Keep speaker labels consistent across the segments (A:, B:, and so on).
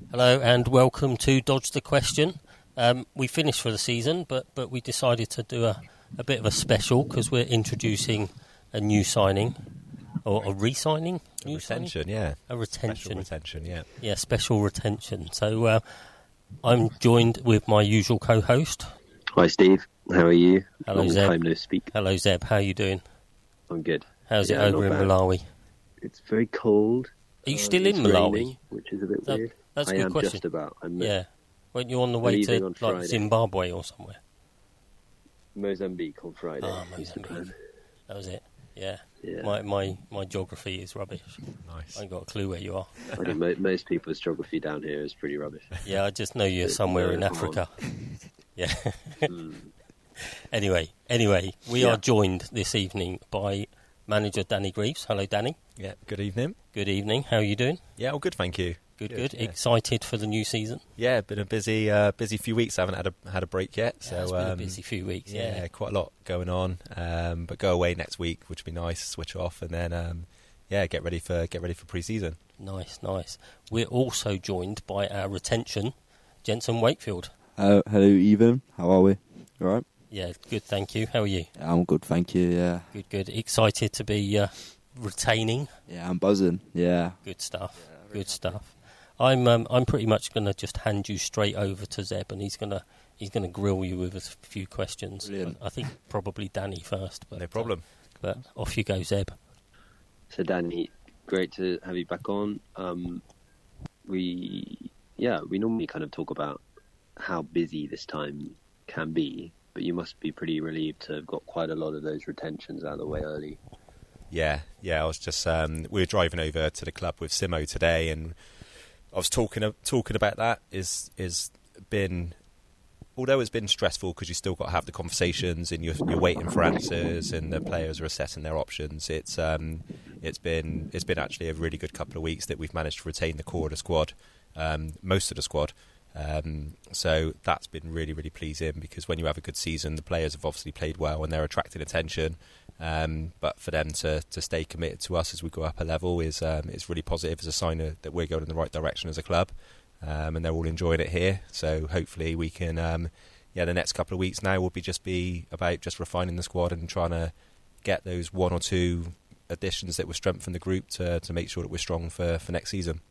A: Hello and welcome to Dodge the Question. We finished for the season, but we decided to do a bit of a special because we're introducing a new signing, or a re-signing?
B: A retention, yeah.
A: A retention.
B: Special retention, yeah.
A: Yeah, special retention. So I'm joined with my usual co-host.
C: Hi Steve, how are you?
A: Hello
C: Long
A: Zeb.
C: time no speak.
A: Hello Zeb, how are you doing?
C: I'm good.
A: How's it over in
C: not bad.
A: Malawi?
C: It's very cold.
A: Are you still in
C: It's
A: Malawi?
C: raining, which is a bit weird.
A: That's a
C: I
A: good
C: am
A: question.
C: just about. I'm
A: Yeah. Weren't you on the way
C: leaving
A: to
C: on Friday.
A: Zimbabwe or somewhere?
C: Mozambique on Friday.
A: Ah,
C: is the
A: Mozambique.
C: plan.
A: That was it. Yeah.
C: Yeah.
A: My geography is rubbish.
B: Nice.
A: I ain't got a clue where you are.
C: I think most people's geography down here is pretty rubbish.
A: Yeah, I just know you're somewhere in
C: come
A: Africa. Yeah.
C: Mm.
A: Anyway, we
C: Yeah.
A: are joined this evening by manager Danny Greaves. Hello, Danny.
B: Yeah, good evening.
A: Good evening. How are you doing?
B: Yeah, all good, thank you.
A: Good.
B: Yeah.
A: Excited for the new season?
B: Yeah, been a busy few weeks. I haven't had a break yet,
A: Yeah,
B: so
A: it's been a busy few weeks. Yeah.
B: quite a lot going on. But go away next week, which would be nice. Switch off, and then get ready for pre-season.
A: Nice. We're also joined by our retention, Jensen Wakefield.
D: Hello, Ethan. How are we? All right?
A: Yeah, good. Thank you. How are you?
D: Yeah, I'm good, thank you. Yeah,
A: Good. Excited to be retaining.
D: yeah, I'm buzzing. Yeah,
A: Good stuff. Good stuff. I'm pretty much going to just hand you straight over to Zeb, and he's gonna grill you with a few questions.
D: Brilliant.
A: I think probably Danny first, but
B: No problem.
A: But off you go, Zeb.
C: So Danny, great to have you back on. We normally kind of talk about how busy this time can be, but you must be pretty relieved to have got quite a lot of those retentions out of the way early.
B: Yeah. I was just we were driving over to the club with Simo today, and I was talking about that. Is been, although it's been stressful because you still got to have the conversations and you're waiting for answers and the players are assessing their options. It's been actually a really good couple of weeks that we've managed to retain the core of the squad, most of the squad. So that's been really, really pleasing because when you have a good season, the players have obviously played well and they're attracting attention. But for them to stay committed to us as we go up a level is really positive, as a sign that we're going in the right direction as a club, and they're all enjoying it here. So hopefully we can, the next couple of weeks now will be about just refining the squad and trying to get those one or two additions that will strengthen the group to make sure that we're strong for next season.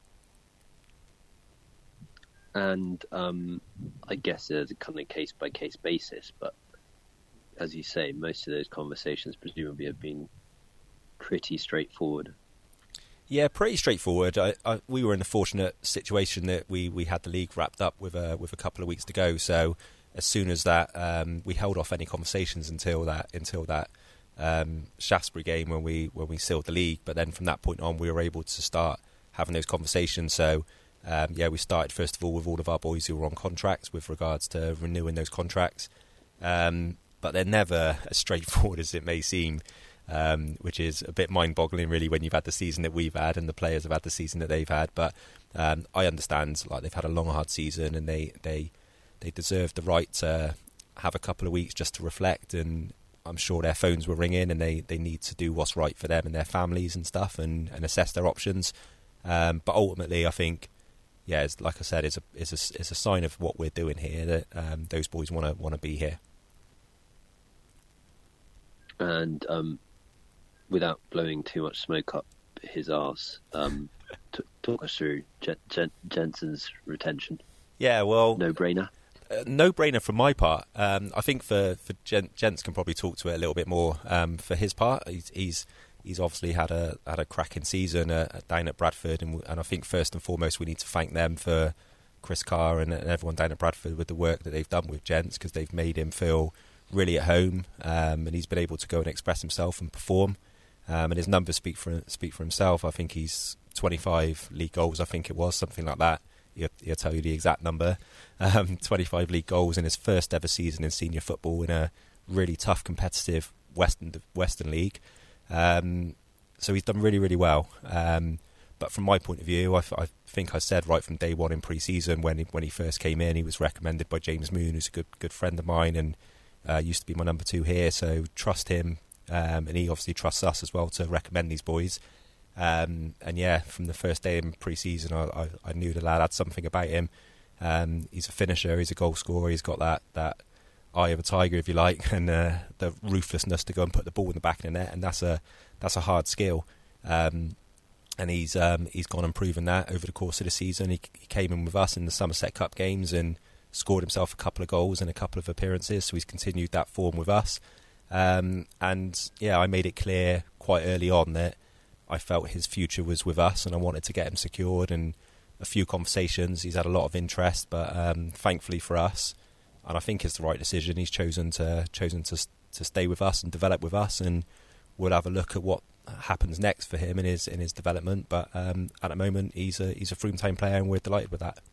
C: And I guess it's a kind of case-by-case basis, but as you say, most of those conversations presumably have been pretty straightforward.
B: Yeah, pretty straightforward. We were in the fortunate situation that we had the league wrapped up with a couple of weeks to go. So as soon as that, we held off any conversations until that Shaftesbury game when we sealed the league. But then from that point on, we were able to start having those conversations. So we started first of all with all of our boys who were on contracts with regards to renewing those contracts. But they're never as straightforward as it may seem, which is a bit mind-boggling really when you've had the season that we've had and the players have had the season that they've had. But I understand, like, they've had a long, hard season and they deserve the right to have a couple of weeks just to reflect, and I'm sure their phones were ringing and they need to do what's right for them and their families and stuff and assess their options. But ultimately, I think, like I said, it's a sign of what we're doing here that those boys want to be here.
C: And without blowing too much smoke up his arse, talk us through Jensen's retention.
B: Yeah, well,
C: No-brainer.
B: No-brainer from my part. I think for Jens can probably talk to it a little bit more. For his part, he's obviously had a cracking season down at Bradford, and I think first and foremost we need to thank them for Chris Carr and everyone down at Bradford with the work that they've done with Jens, because they've made him feel really at home, and he's been able to go and express himself and perform, and his numbers speak for himself. I think he's 25 league goals, I think it was, something like that. He'll tell you the exact number. 25 league goals in his first ever season in senior football in a really tough, competitive Western League. So he's done really, really well. But from my point of view, I think I said right from day one in pre-season when he first came in, he was recommended by James Moon, who's a good friend of mine and used to be my number 2 here. So trust him, and he obviously trusts us as well to recommend these boys. And yeah, from the first day in pre-season, I knew the lad had something about him. He's a finisher, he's a goal scorer, he's got that eye of a tiger, if you like, and the ruthlessness to go and put the ball in the back of the net, and that's a hard skill. And he's gone and proven that over the course of the season. He came in with us in the Somerset Cup games and scored himself a couple of goals in a couple of appearances, so he's continued that form with us. And yeah, I made it clear quite early on that I felt his future was with us, and I wanted to get him secured. And a few conversations, he's had a lot of interest, but thankfully for us, and I think it's the right decision, he's chosen to stay with us and develop with us, and we'll have a look at what happens next for him in his development. But at the moment, he's a Frome Town player, and we're delighted with that.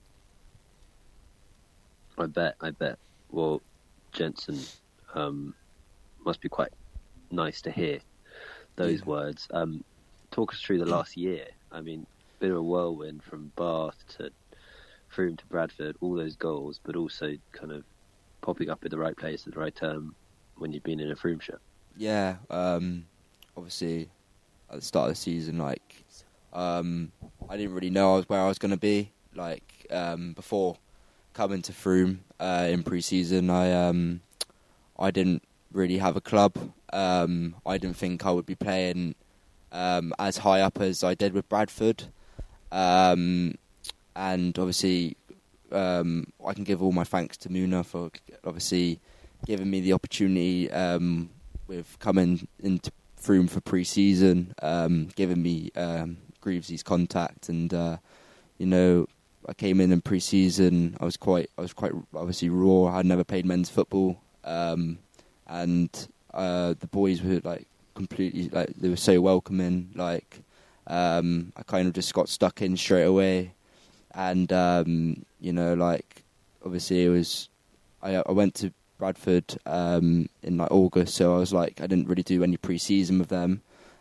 C: I bet. Well, Jensen, must be quite nice to hear those words. Talk us through the last year. I mean, bit of a whirlwind from Bath to Frome to Bradford, all those goals, but also kind of popping up at the right place at the right time when you've been in a Frome shirt.
D: Yeah, obviously at the start of the season, I didn't really know where I was going to be. Before coming to Frome in pre-season, I didn't really have a club. I didn't think I would be playing as high up as I did with Bradford. And obviously, I can give all my thanks to Muna for obviously giving me the opportunity with coming into Frome for pre-season, giving me Greavesy's contact, and I came in pre-season. I was quite obviously raw. I'd never played men's football, and the boys were completely they were so welcoming. I kind of just got stuck in straight away, and obviously it was. I went to Bradford in August, so I was I didn't really do any pre-season with them.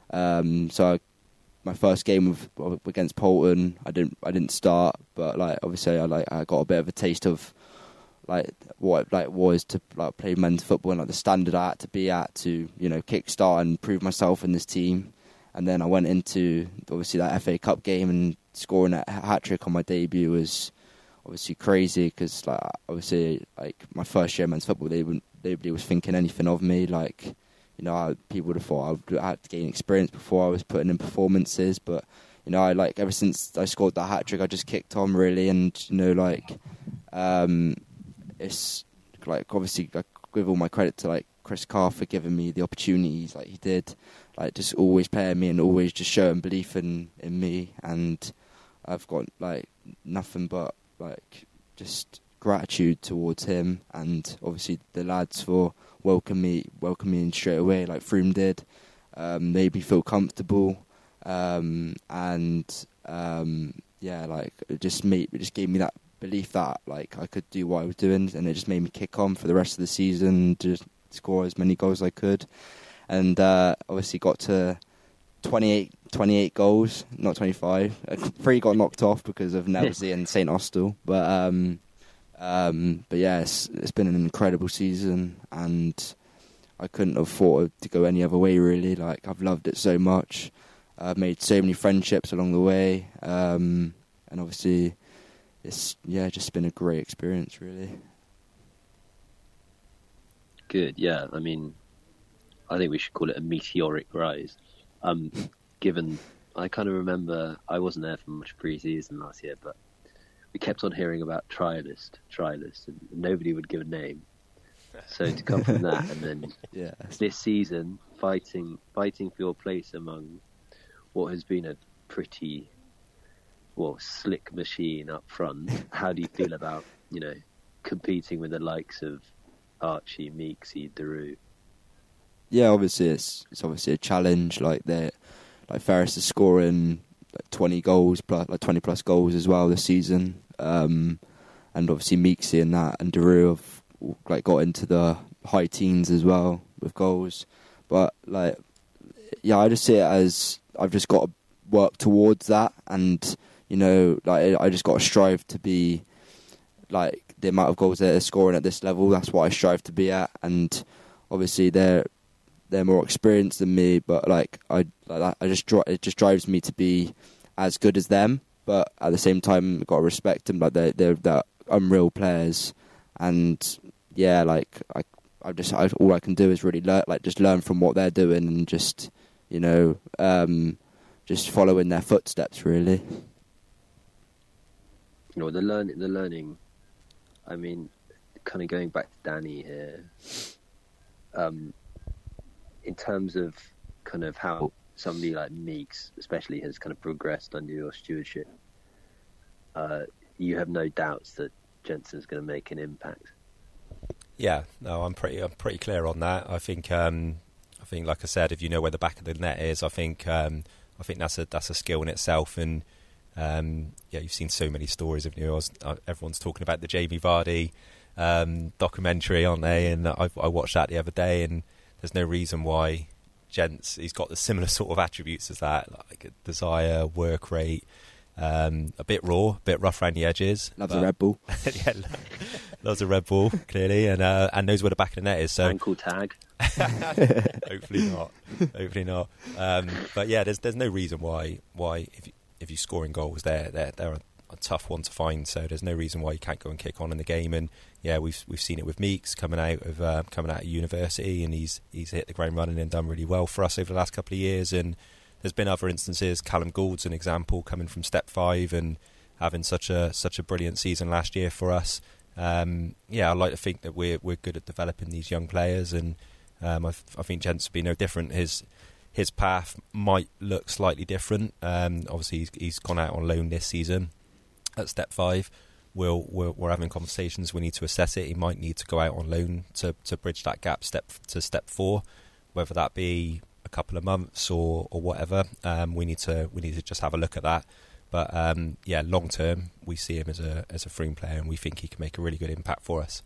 D: My first game against Polton, I didn't start, but obviously I got a bit of a taste of what it was to play men's football and the standard I had to be at to kickstart and prove myself in this team. And then I went into obviously that FA Cup game, and scoring a hat-trick on my debut was obviously crazy, because my first year men's football, nobody was thinking anything of me. People would have thought I had to gain experience before I was putting in performances, but ever since I scored that hat trick, I just kicked on really, and it's obviously give all my credit to Chris Carr for giving me the opportunities he did, just always playing me and always just showing belief in me, and I've got nothing but just gratitude towards him, and obviously the lads for welcoming me in straight away Frome did. Made me feel comfortable, it just gave me that belief that I could do what I was doing, and it just made me kick on for the rest of the season, just score as many goals as I could, and obviously got to 28 goals, not 25. 3 got knocked off because of Knowsley and St Austell, but yeah, it's been an incredible season, and I couldn't have thought to go any other way really. I've loved it so much. I've made so many friendships along the way, and obviously it's just been a great experience really.
C: Good, yeah. I mean, I think we should call it a meteoric rise. Given I kind of remember, I wasn't there for much pre-season last year, but we kept on hearing about trialist, and nobody would give a name. So to come from that, and then this season fighting for your place among what has been a pretty slick machine up front. How do you feel about competing with the likes of Archie, Meeksy, Daru?
D: Yeah, obviously it's obviously a challenge. Ferris is scoring 20 goals plus 20 plus goals as well this season, and obviously Meeksy and Daru have got into the high teens as well with goals. But I just see it as I've just got to work towards that, and I just got to strive to be the amount of goals they're scoring at this level. That's what I strive to be at, and obviously they're they're more experienced than me, but like it just drives me to be as good as them. But at the same time, I've got to respect them. Like they're unreal players, and yeah, like all I can do is really learn from what they're doing and just just follow in their footsteps, really.
C: The learning. I mean, kind of going back to Danny here. In terms of kind of how somebody like Meeks, especially, has kind of progressed under your stewardship, you have no doubts that Jensen's going to make an impact.
B: Yeah, no, I'm pretty clear on that. I think, like I said, if you know where the back of the net is, I think that's a skill in itself. And you've seen so many stories of everyone's talking about the Jamie Vardy documentary, aren't they? And I watched that the other day, and there's no reason why he's got the similar sort of attributes as that, like desire, work rate, a bit raw, a bit rough around the edges.
D: Loves a Red Bull.
B: Yeah, loves a Red Bull, clearly, and knows where the back of the net is. So
C: ankle tag.
B: Hopefully not. But yeah, there's no reason why if you scoring goals, they're a tough one to find. So there's no reason why you can't go and kick on in the game. And yeah, we've seen it with Meeks coming out of university, and he's hit the ground running and done really well for us over the last couple of years. And there's been other instances. Callum Gould's an example, coming from Step 5 and having such a brilliant season last year for us. I like to think that we're good at developing these young players, and I think Gents will be no different. His path might look slightly different. Obviously, he's gone out on loan this season at Step 5. We're having conversations. We need to assess it. He might need to go out on loan to bridge that gap Step 4, whether that be a couple of months or whatever. We need to just have a look at that. But long term, we see him as a Frome player, and we think he can make a really good impact for us.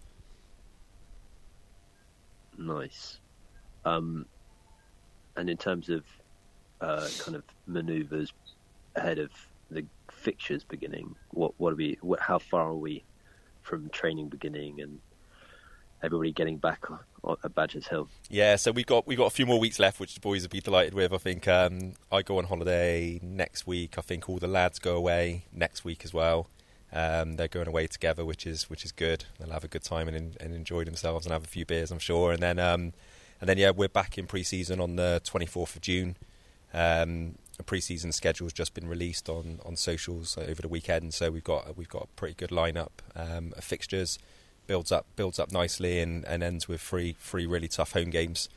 C: Nice. And in terms of kind of manoeuvres ahead of the fixtures beginning, how far are we from training beginning and everybody getting back at Badgers Hill? Yeah,
B: so we've got a few more weeks left, which the boys will be delighted with. I think I go on holiday next week. I think all the lads go away next week as well. They're going away together, which is good. They'll have a good time and enjoy themselves and have a few beers, I'm sure. And then we're back in pre-season on the 24th of June. A pre-season schedule's just been released on socials over the weekend, so we've got a pretty good lineup of fixtures. Builds up nicely and ends with three really tough home games.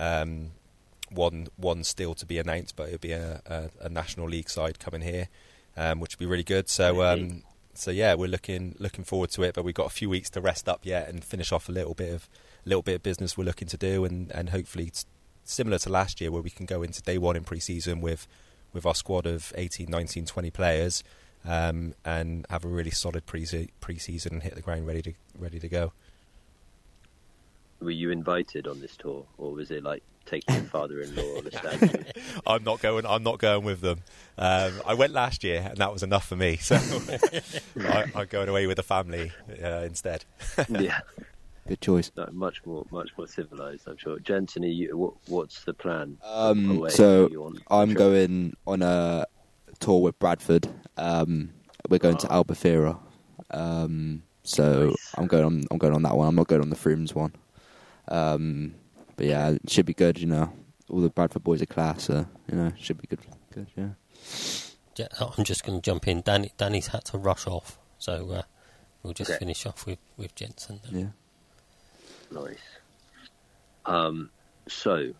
B: One still to be announced, but it'll be a National League side coming here, which will be really good. So we're looking forward to it. But we've got a few weeks to rest up yet and finish off a little bit of business we're looking to do, and hopefully it's similar to last year, where we can go into day one in pre-season with our squad of 18, 19, 20 players. And have a really solid pre-season and hit the ground ready to go.
C: Were you invited on this tour, or was it like taking your father-in-law on the statue?
B: I'm not going with them. I went last year, and that was enough for me. So I'm going away with the family instead.
C: Yeah,
D: good choice.
C: No, much more civilized, I'm sure. Jensen, what's the plan?
D: So I'm going on a tour with Bradford. We're going to Albufeira. So nice. I'm going on that one. I'm not going on the Froomes one. But yeah, it should be good. All the Bradford boys are class, so it should be good. Yeah.
A: I'm just going to jump in. Danny's had to rush off, so we'll just finish off with Jensen then.
C: Yeah. Nice. So,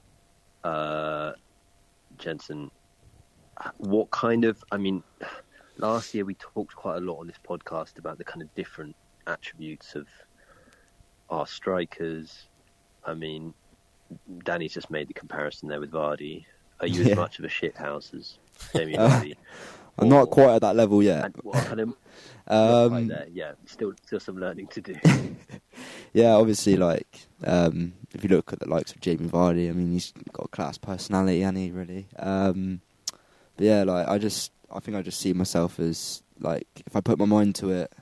C: Jensen, what kind of? I mean, last year we talked quite a lot on this podcast about the kind of different attributes of our strikers. I mean, Danny's just made the comparison there with Vardy. Are you as much of a shithouse as Jamie Vardy?
D: I'm not quite at that level yet.
C: Not quite there. Yeah, still some learning to do.
D: Yeah, obviously, if you look at the likes of Jamie Vardy, I mean, he's got a class personality, hasn't he, really? But yeah, I think I just see myself as, if I put my mind to it,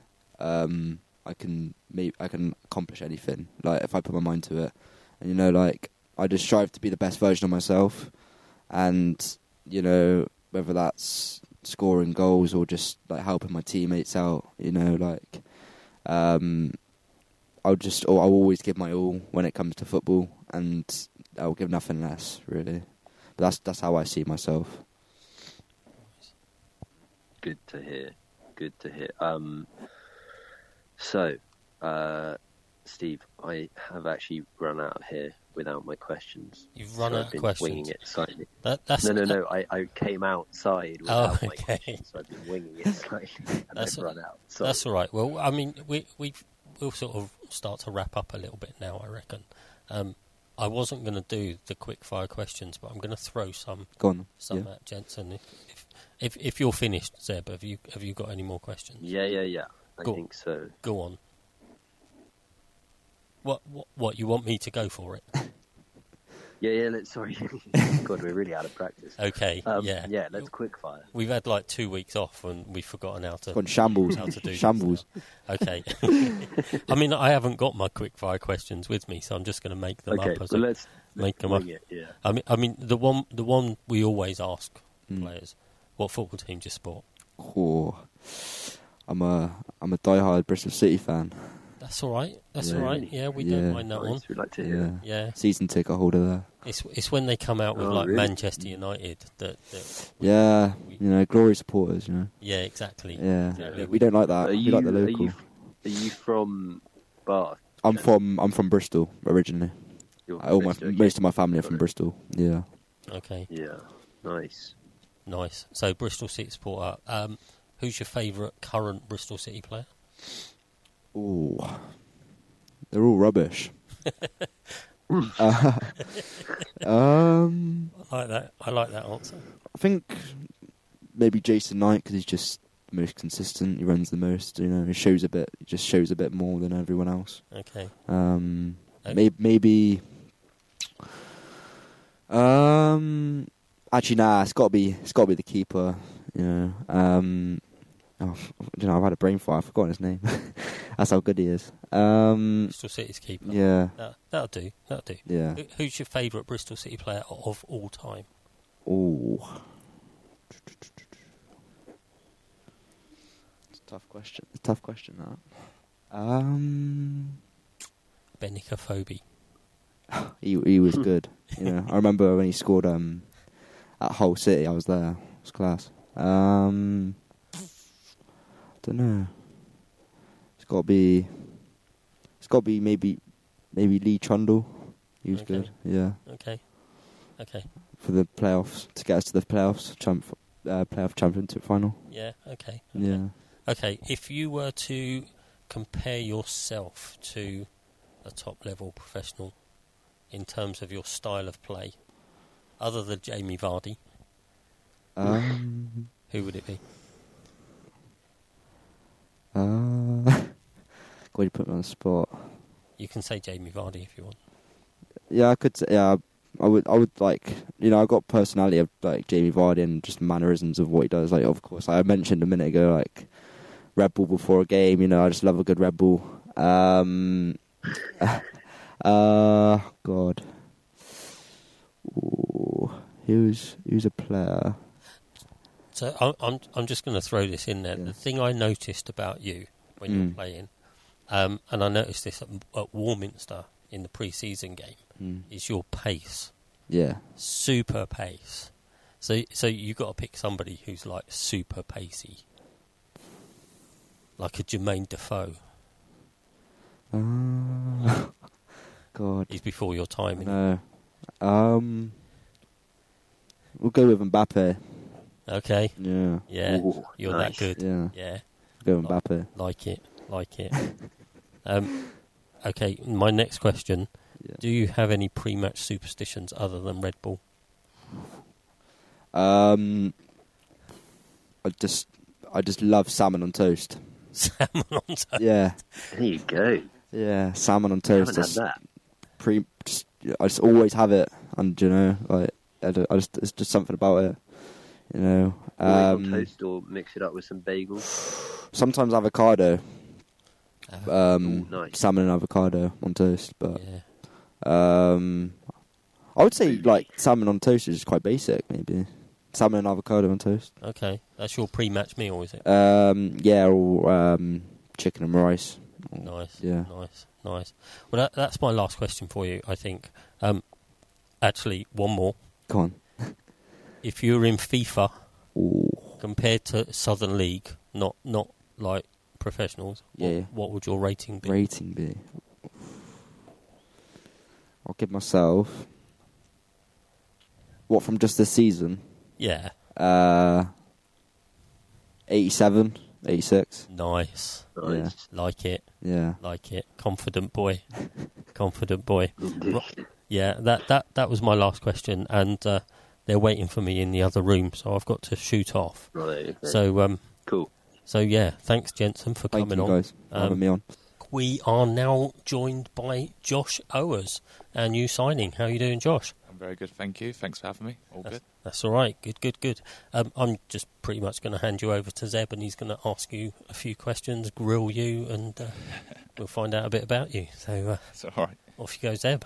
D: I can accomplish anything. If I put my mind to it, and I just strive to be the best version of myself, and you know, whether that's scoring goals or just like helping my teammates out, you know, like I'll always give my all when it comes to football, and I'll give nothing less, really. But that's how I see myself.
C: Good to hear. Good to hear. So, Steve, I have actually run out of here without my questions.
A: You've run out
C: I've been
A: of questions.
C: winging it slightly.
A: That's
C: No. I came outside without my
A: okay.
C: questions, so I've been winging it slightly, and
A: That's
C: I've run out. Sorry.
A: That's all right. Well, I mean, we'll sort of start to wrap up a little bit now, I reckon. I wasn't going to do the quick fire questions, but I'm going to throw some
D: Go on.
A: at Jensen. If you're finished, Zeb, have you got any more questions?
C: Yeah. I think so.
A: Go on. What you want me to go for it?
C: Yeah. Sorry. God, we're really out of practice.
A: Okay.
C: Yeah. Let's quick fire.
A: We've had like 2 weeks off and we've forgotten how to.
D: Gone shambles.
A: How to do
D: Shambles.
A: Okay. I mean, I haven't got my quick fire questions with me, so I'm just going to make them
C: Okay,
A: up as
C: well, let's
A: make them up.
C: wing it. Yeah.
A: I mean, the one we always ask players, what football team do you support?
D: Oh, I'm a diehard Bristol City fan.
A: That's all right. That's
D: Yeah.
A: all right. Yeah, we
D: Yeah.
A: don't mind that one.
C: Nice. We'd like to hear.
A: Yeah,
D: Season ticket holder there.
A: it's when they come out with
C: Oh,
A: like
C: really?
A: Manchester United that
D: Yeah,
A: we-
D: you know, glory supporters, you know.
A: yeah, exactly.
D: Yeah,
A: Yeah.
D: we don't like that.
C: Are
D: We
C: you,
D: like the local.
C: Are you from Bath?
D: I'm from Bristol originally.
C: You're
D: Most of my family are from
C: Got it.
D: Bristol. Yeah.
A: Okay,
C: Yeah. Nice.
A: nice. So Bristol City supporter. Who's your favourite current Bristol City player?
D: Ooh, they're all rubbish.
A: I like that. I like that answer.
D: I think maybe Jason Knight, because he's just the most consistent. He runs the most. You know, he shows a bit. He just shows a bit more than everyone else.
A: Okay.
D: Maybe. Actually, nah. It's got to be the keeper. You know. I've had a brain fart. I've forgotten his name. That's how good he is.
A: Bristol City's keeper.
D: Yeah.
A: That'll do.
D: Yeah.
A: Who's your favourite Bristol City player of all time?
D: Oh. It's a tough question. That.
A: Benica Phobie.
D: He was good. You know, I remember when he scored at Hull City. I was there. It was class. Don't know. It's got to be maybe Lee Trundle. He was
A: Okay.
D: good. Yeah.
A: Okay.
D: For the playoffs, to get us to the playoffs, playoff championship final.
A: Yeah. Okay.
D: Yeah.
A: Okay. If you were to compare yourself to a top level professional in terms of your style of play, other than Jamie Vardy, who would it be?
D: God, you put me on the spot.
A: You can say Jamie Vardy if you want.
D: Yeah, I could say, yeah, I would like, you know, I got personality of like Jamie Vardy and just mannerisms of what he does. Like, of course, I mentioned a minute ago, like Red Bull before a game. You know, I just love a good Red Bull. God, ooh, who's a player?
A: So I'm just going to throw this in there.
D: Yeah.
A: The thing I noticed about you when you're playing, and I noticed this at Warminster in the pre-season game, is your pace.
D: Yeah.
A: Super pace. So you got to pick somebody who's like super pacey, like a Jermaine Defoe.
D: God.
A: He's before your time.
D: No. We'll go with Mbappe.
A: Okay.
D: Yeah.
A: Yeah.
C: Ooh,
A: You're
C: nice.
A: that good.
D: Yeah.
A: Yeah.
D: Go with Mbappe.
A: Like it. Okay. My next question:
D: Yeah.
A: do you have any pre-match superstitions other than Red Bull?
D: I just love salmon on toast.
A: Salmon on toast.
D: Yeah.
C: There you go.
D: Yeah. Salmon on
C: I
D: toast.
C: haven't had that.
D: I just always have it, and you know, like it's just something about it. You know.
C: Always on toast or mix it up with some bagels.
D: Sometimes avocado.
C: Ooh, nice.
D: Salmon and avocado on toast, but
A: Yeah.
D: I would say like salmon on toast is quite basic, maybe. Salmon and avocado on toast.
A: Okay, that's your pre-match meal, is it?
D: Yeah, or chicken and rice.
A: Nice.
D: Yeah.
A: Nice. Well, that's my last question for you, I think. Actually, one more.
D: Go on.
A: If you were in FIFA
D: Ooh.
A: compared to Southern League, not like professionals,
D: Yeah.
A: what would your rating be?
D: Rating be? I'll give myself... What, from just this season?
A: Yeah.
D: 87, 86.
A: Nice.
C: Nice.
A: Like it.
D: Yeah.
A: Like it. Confident boy. Confident boy. Yeah, that was my last question, and they're waiting for me in the other room, so I've got to shoot off.
C: Right. Okay.
A: So
C: cool.
A: So yeah, thanks Jensen for
D: Thank
A: coming
D: you
A: on.
D: guys for having me on.
A: We are now joined by Josh Owers, our new signing. How are you doing, Josh?
E: I'm very good, thank you. Thanks for having me. All good.
A: That's all right. Good. I'm just pretty much going to hand you over to Zeb, and he's going to ask you a few questions, grill you, and we'll find out a bit about you. So
E: It's all right.
A: off you go, Zeb.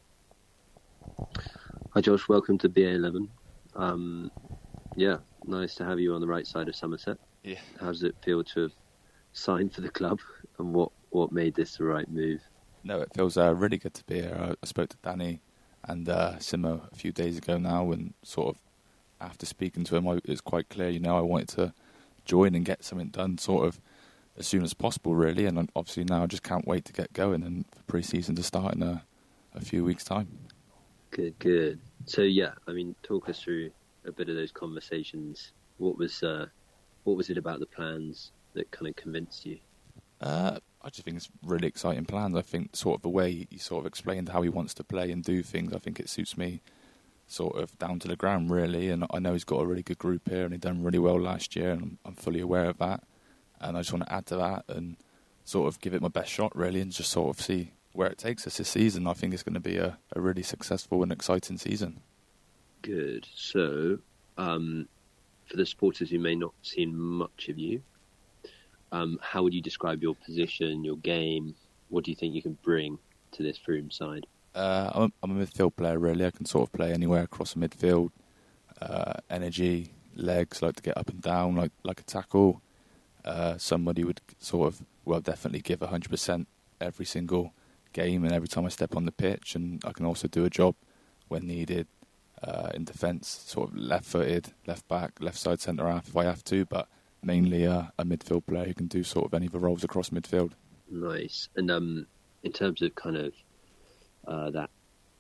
C: Hi, Josh. Welcome to BA11. Yeah, nice to have you on the right side of Somerset.
E: Yeah.
C: How does it feel to have signed for the club, and what made this the right move?
E: No, it feels really good to be here. I spoke to Danny and Simo a few days ago now, and sort of after speaking to him, it's quite clear, I wanted to join and get something done sort of as soon as possible, really. And obviously now I just can't wait to get going and for pre-season to start in a few weeks' time.
C: Good. So yeah, I mean, talk us through a bit of those conversations. What was it about the plans that kind of convinced you?
E: I just think it's really exciting plans. I think sort of the way he sort of explained how he wants to play and do things, I think it suits me sort of down to the ground, really. And I know he's got a really good group here, and he done really well last year, and I'm fully aware of that. And I just want to add to that and sort of give it my best shot, really, and just sort of see where it takes us this season. I think it's going to be a really successful and exciting season.
C: Good. So, for the supporters who may not have seen much of you, how would you describe your position, your game? What do you think you can bring to this Froome side?
E: I'm a midfield player, really. I can sort of play anywhere across the midfield. Energy, legs, like to get up and down, like a tackle. Somebody would sort of, definitely give 100% every single game and every time I step on the pitch. And I can also do a job when needed in defence, sort of left-footed, left-back, left-side centre-half if I have to, but mainly a midfield player who can do sort of any of the roles across midfield.
C: Nice. And in terms of kind of that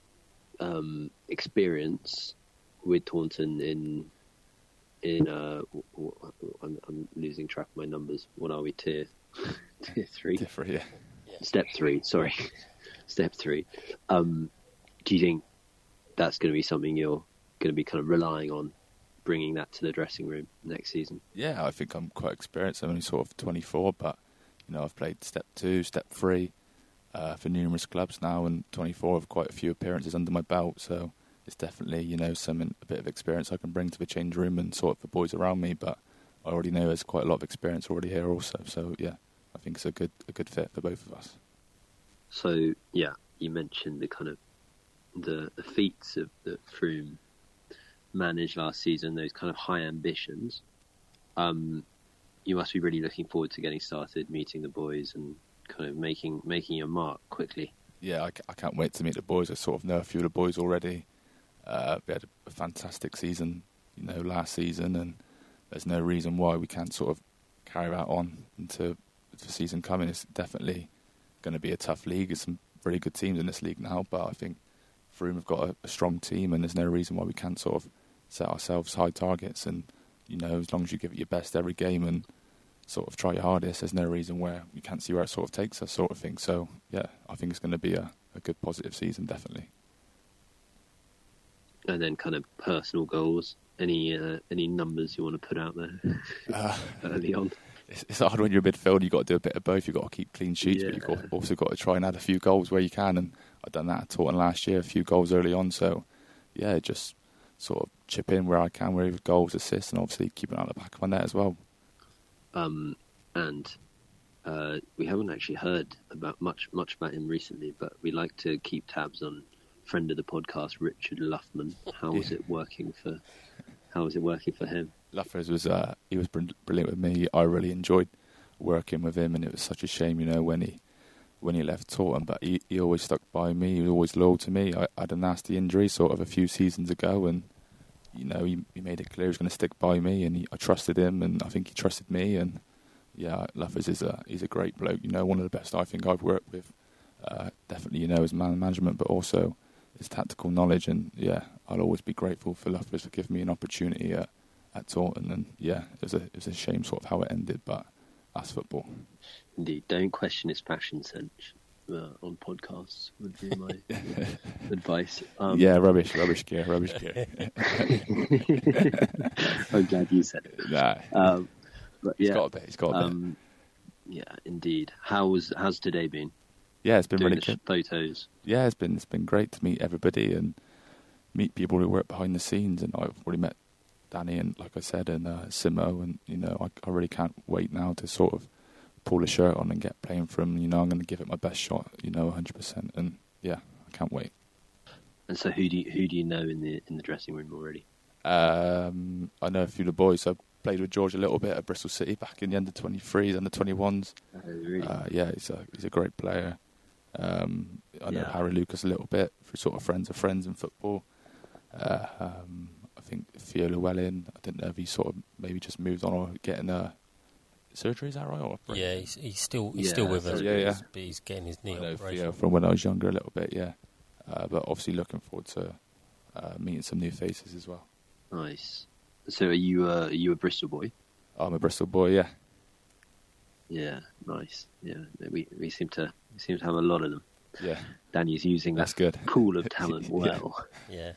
C: experience with Taunton in I'm losing track of my numbers. What are we, tier 3?
E: Different, yeah.
C: Step 3, sorry. Step 3. Do you think that's going to be something you're going to be kind of relying on, bringing that to the dressing room next season?
E: Yeah, I think I'm quite experienced. I'm only sort of 24, but I've played step 2, step 3 for numerous clubs now, and 24 have quite a few appearances under my belt. So it's definitely a bit of experience I can bring to the change room and sort of the boys around me. But I already know there's quite a lot of experience already here also. So yeah, I think it's a good fit for both of us.
C: So yeah, you mentioned the kind of the feats that Froome managed last season, those kind of high ambitions. You must be really looking forward to getting started, meeting the boys, and kind of making your mark quickly.
E: Yeah, I can't wait to meet the boys. I sort of know a few of the boys already. We had a fantastic season, last season, and there's no reason why we can't sort of carry that on into the season coming. It's definitely going to be a tough league. There's some really good teams in this league now, but I think Froome have got a strong team, and there's no reason why we can't sort of set ourselves high targets. And as long as you give it your best every game and sort of try your hardest, there's no reason where you can't see where it sort of takes us, sort of thing. So yeah, I think it's going to be a good positive season, definitely.
C: And then kind of personal goals. Any numbers you want to put out there early on?
E: It's hard when you're a midfielder. You've got to do a bit of both. You've got to keep clean sheets,
C: Yeah.
E: but you've also got to try and add a few goals where you can. And I've done that at Taunton last year, a few goals early on. So yeah, just sort of chip in where I can, where with goals, assists, and obviously keep an eye on the back of my net as well.
C: And we haven't actually heard about much about him recently, but we like to keep tabs on friend of the podcast, Richard Luffman. How was it working for him?
E: Luffers was he was brilliant with me. I really enjoyed working with him, and it was such a shame, when he left Taunton. But he always stuck by me. He was always loyal to me. I had a nasty injury sort of a few seasons ago, and he made it clear he was going to stick by me, and I trusted him, and I think he trusted me. And yeah, Luffers he's a great bloke. One of the best I think I've worked with. Definitely, his man management, but also his tactical knowledge. And yeah, I'll always be grateful for Luffers for giving me an opportunity at Taunton. And yeah, it was a shame sort of how it ended, but that's football.
C: Indeed, don't question his fashion sense on podcasts would be my advice.
E: Yeah, rubbish gear.
C: I'm glad you said it.
E: Nah,
C: but yeah,
E: he's got a bit.
C: Yeah, indeed. How's today been?
E: Yeah, it's been
C: Doing
E: really
C: the
E: good.
C: Photos.
E: Yeah, it's been great to meet everybody and meet people who work behind the scenes. And I've already met Danny and, like I said, and Simo, and I really can't wait now to sort of pull a shirt on and get playing for him. I'm going to give it my best shot, 100%. And yeah, I can't wait.
C: And so, who do you know in the dressing room already?
E: I know a few of the boys. I played with George a little bit at Bristol City back in the under-23s, under-21s.
C: Oh, really?
E: Yeah, he's a great player. I know Harry Lucas a little bit through sort of friends of friends in football. I think Theo Llewellyn, I didn't know if he sort of maybe just moved on or getting surgery, is that right? Or
A: yeah, he's still with us.
E: Yeah.
A: But he's getting his knee
E: I know
A: operation.
E: Theo from when I was younger a little bit, yeah. But obviously looking forward to meeting some new faces as well.
C: Nice. So are you a Bristol boy?
E: I'm a Bristol boy, yeah.
C: Yeah, nice. Yeah, we seem to have a lot of them.
E: Yeah,
C: Danny's using
E: that's
C: that
E: good.
C: pool of talent well.
A: Yeah.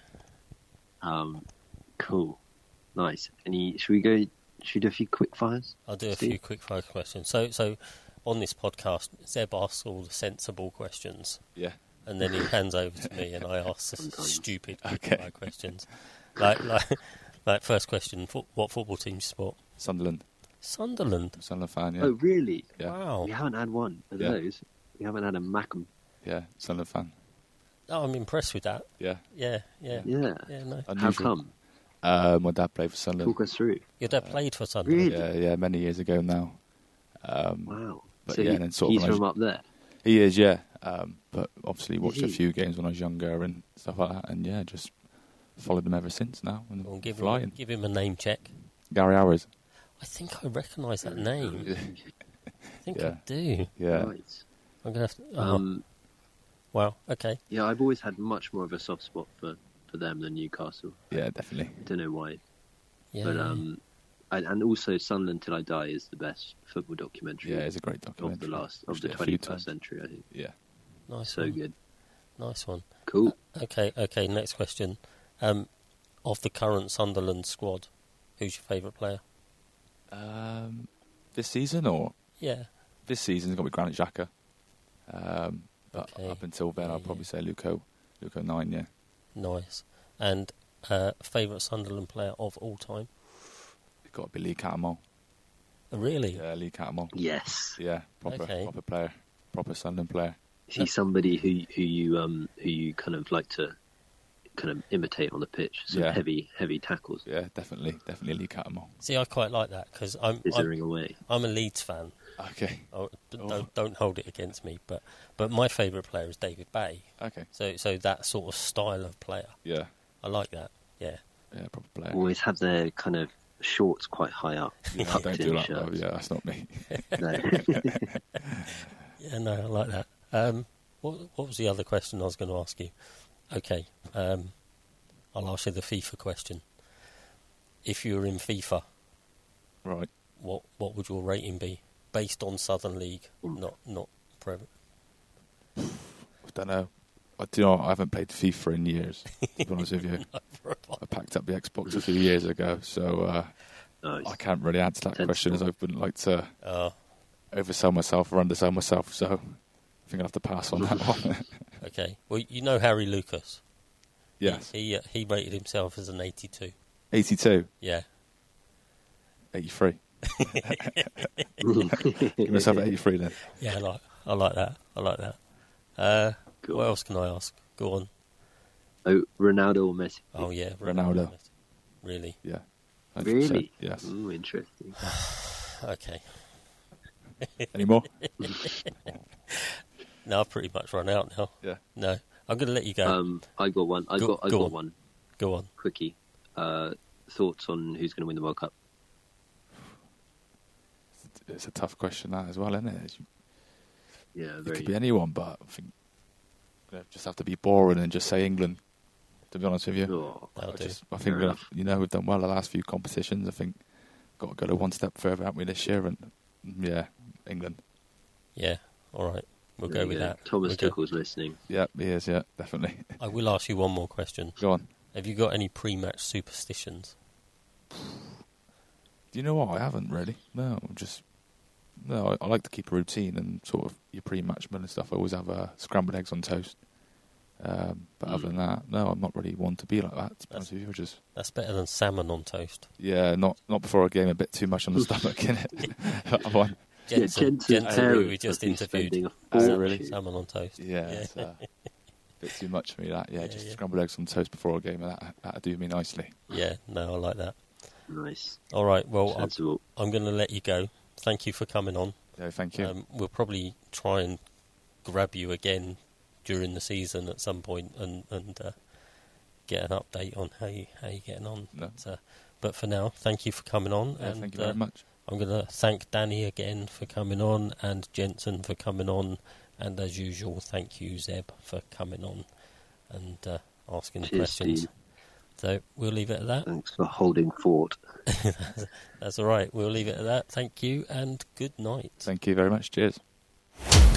C: Cool. Nice. Should we do a few quick fires?
A: I'll do a
C: Steve?
A: few quick fire questions. So on this podcast, Zeb asks all the sensible questions,
E: Yeah.
A: and then he hands over to me, and I ask the
C: Sometimes.
A: stupid
E: Okay.
A: fire questions. Like first question: what football team do you support?
E: Sunderland
A: Sunderland.
E: fan, yeah.
C: Oh, really?
E: Yeah.
A: Wow.
C: We haven't had one of
E: Yeah.
C: those. We haven't had a Mackham.
E: Yeah, Sunderland fan.
A: Oh, I'm impressed with that.
E: Yeah.
A: Yeah.
C: Yeah.
A: No.
C: How
E: Unusual.
C: come?
E: My dad played for Sunderland.
C: Talk us through.
A: Your dad played for Sunderland.
C: Really?
E: Yeah, many years ago now.
C: Wow.
E: But
C: So
E: yeah, and then sort of
C: he's
E: when I was-
C: from up there.
E: He is, yeah. But obviously watched a
C: he?
E: few games when I was younger and stuff like that, and yeah, just followed him ever since now. And
A: Well, give
E: flying.
A: him a name check.
E: Gary Hours.
A: I think I recognise that name. I think
E: Yeah.
A: I do.
E: Yeah.
C: Right.
A: I'm gonna have to. Wow. Okay.
C: Yeah, I've always had much more of a soft spot for them than Newcastle.
E: Yeah, definitely.
C: I don't know why.
A: Yeah.
C: But and also Sunderland Till I Die is the best football documentary
E: Yeah, it's a great
C: of
E: documentary.
C: the
E: Watched
C: of the
E: it a few
C: 21st
E: times.
C: century, I think.
E: Yeah.
A: nice.
C: So
A: one.
C: good.
A: Nice one.
C: Cool.
A: Okay. Next question. Of the current Sunderland squad, who's your favourite player?
E: This season or
A: Yeah.
E: this season's got to be Granit Xhaka. But
A: Okay.
E: up until then, I'll
A: Yeah.
E: probably say Luco 9. Yeah.
A: Nice. And favourite Sunderland player of all time?
E: It's got to be Lee Catamol.
A: Really?
E: Yeah, Lee Catamol.
C: Yes.
E: Yeah, proper player, proper Sunderland player.
C: Is he somebody who you kind of like to kind of imitate on the pitch? Some
E: Yeah.
C: heavy tackles,
E: Yeah, definitely Lee Catamol.
A: See, I quite like that because I'm
C: away.
A: a Leeds fan.
E: Okay.
A: Oh, don't hold it against me, but my favourite player is David Bay.
E: Okay.
A: So that sort of style of player,
E: Yeah.
A: I like that. Yeah.
E: Yeah, proper player.
C: Always have their kind of shorts quite high up.
E: Yeah,
C: tucked
E: don't
C: in
E: do that.
C: shirts.
E: Though. Yeah, that's not me.
C: No.
A: Yeah, no, I like that. What was the other question I was going to ask you? Okay, I'll ask you the FIFA question. If you were in FIFA,
E: Right.
A: what would your rating be based on Southern League, not Premier?
E: I don't know. I haven't played FIFA in years, to be honest with you. I packed up the Xbox a few years ago, so
C: Nice.
E: I can't really answer that question as I wouldn't like to oversell myself or undersell myself, so I think I'll have to pass on that one.
A: Okay, well, you know Harry Lucas.
E: Yes.
A: He rated himself as an 82.
E: 82,
A: Yeah.
E: 83. Give myself an 83 then.
A: Yeah, I like that.
C: Cool.
A: What else can I ask? Go on.
C: Oh, Ronaldo or Messi?
A: Oh yeah,
E: Ronaldo.
A: Really?
E: Yeah. 100%,
C: Really?
E: Yes.
C: Ooh, interesting.
A: Okay.
E: Any more?
A: No, I've pretty much run out now.
E: Yeah.
A: No, I'm going to let you go.
C: I got one. I
A: Go
C: got
A: on.
C: one.
A: Go on.
C: Quickie. Thoughts on who's going to win the World Cup?
E: It's a tough question, that as well, isn't it?
C: Yeah,
E: It
C: very.
E: could be anyone, but I think you just have to be boring and just say England. To be honest with you,
C: Oh,
A: That'll do.
E: I think
C: Fair
E: we've
C: enough.
E: done well the last few competitions. I think got to go to one step further, haven't we, this year? And yeah, England.
A: Yeah. All right. We'll
C: there
A: go
C: you
A: with that.
C: Thomas
A: We'll go.
C: Tuchel's listening.
E: Yeah, he is. Yeah, definitely.
A: I will ask you one more question.
E: Go on.
A: Have you got any pre-match superstitions?
E: Do you know what? I haven't really. No, I like to keep a routine and sort of your pre-match meal and stuff. I always have scrambled eggs on toast. But other than that, no, I'm not really one to be like that. To be honest with you,
A: That's better than salmon on toast.
E: yeah, not before a game. A bit too much on the stomach, innit? That one.
A: Jensen,
C: Jensen's
A: who we
C: parents
A: just
C: must be
A: interviewed.
C: spending a
E: Oh,
C: fortune.
E: really?
A: Salmon on toast.
E: Yeah, it's a bit too much for me. That
A: Yeah,
E: just
A: yeah.
E: scrambled eggs on toast before a game. That'd do me nicely.
A: Yeah, no, I like that.
C: Nice.
A: All right, well,
C: Sensible.
A: I'm going to let you go. Thank you for coming on.
E: Yeah, thank you.
A: We'll probably try and grab you again during the season at some point and get an update on how you getting on.
E: No.
A: But for now, thank you for coming on.
E: Yeah,
A: and
E: thank you very much.
A: I'm going to thank Danny again for coming on and Jensen for coming on. And as usual, thank you, Zeb, for coming on and asking the
C: Cheers,
A: questions.
C: Steve.
A: So we'll leave it at that.
C: Thanks for holding fort.
A: That's all right. We'll leave it at that. Thank you and good night.
E: Thank you very much. Cheers.